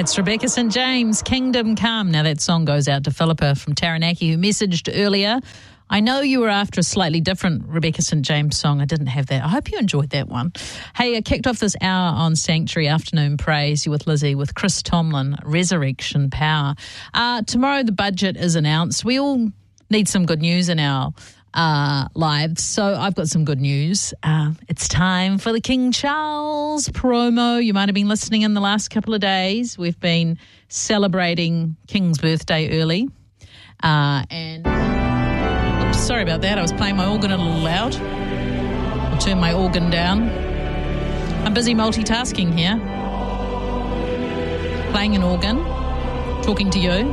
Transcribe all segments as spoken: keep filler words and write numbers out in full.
It's Rebecca Saint James, Kingdom Come. Now that song goes out to Philippa from Taranaki, who messaged earlier. I know you were after a slightly different Rebecca Saint James song. I didn't have that. I hope you enjoyed that one. Hey, I kicked off this hour on Sanctuary Afternoon Praise. You with Lizzie, with Chris Tomlin, Resurrection Power. Uh, tomorrow the budget is announced. We all need some good news in our uh, lives, so I've got some good news. Uh, it's time for the King Charles promo. You might have been listening in the last couple of days. We've been celebrating King's birthday early. Uh, and... Oops, sorry about that. I was playing my organ a little loud. I'll turn my organ down. I'm busy multitasking here. Playing an organ, talking to you.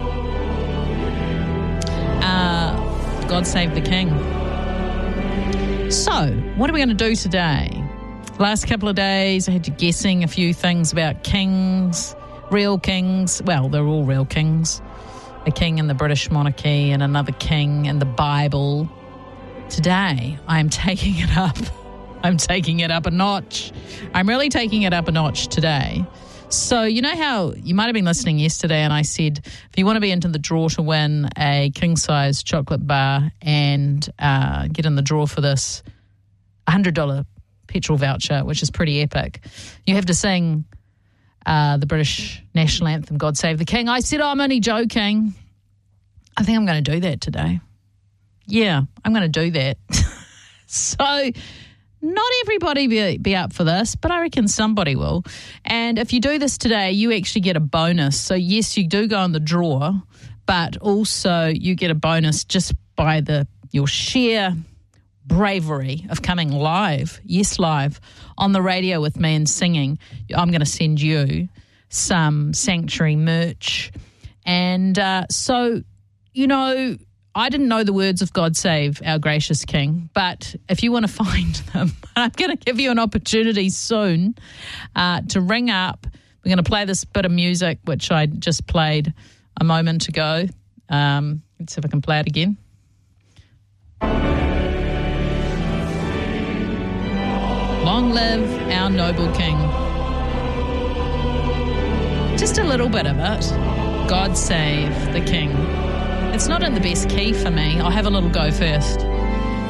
Uh, God save the King. So, what are we going to do today? The last couple of days, I had you guessing a few things about kings, real kings. Well, they're all real kings. A king in the British monarchy and another king in the Bible. Today, I'm taking it up. I'm taking it up a notch. I'm really taking it up a notch today. So, you know how you might have been listening yesterday and I said, if you want to be into the draw to win a king-size chocolate bar and uh, get in the draw for this one hundred dollars petrol voucher, which is pretty epic, you have to sing Uh, the British national anthem, God Save the King. I said, oh, I'm only joking. I think I'm going to do that today. Yeah, I'm going to do that. So not everybody be, be up for this, but I reckon somebody will. And if you do this today, you actually get a bonus. So yes, you do go in the draw, but also you get a bonus just by the your sheer bravery of coming live, yes, live, on the radio with me and singing. I'm going to send you some Sanctuary merch. And uh, so, you know, I didn't know the words of God Save Our Gracious King, but if you want to find them, I'm going to give you an opportunity soon uh, to ring up. We're going to play this bit of music, which I just played a moment ago. Um, let's see if I can play it again. Long live our noble king. Just a little bit of it. God save the king. It's not in the best key for me. I'll have a little go first.